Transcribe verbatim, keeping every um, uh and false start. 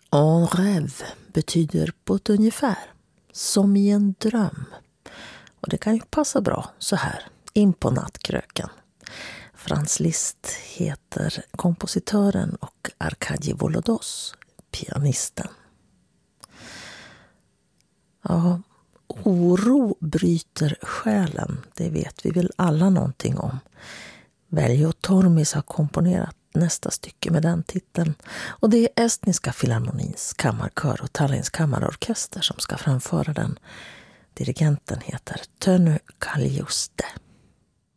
En rêve betyder på ett ungefär som i en dröm. Och det kan ju passa bra så här, in på nattkröken. Franz Liszt heter kompositören och Arkadij Volodos, pianisten. Ja, oro bryter själen, det vet vi väl alla någonting om. Veljo Tormis har komponerat nästa stycke med den titeln. Och det är Estniska Filharmonins kammarkör och Tallinns kammarorkester som ska framföra den. Dirigenten heter Tönu Kaljuste.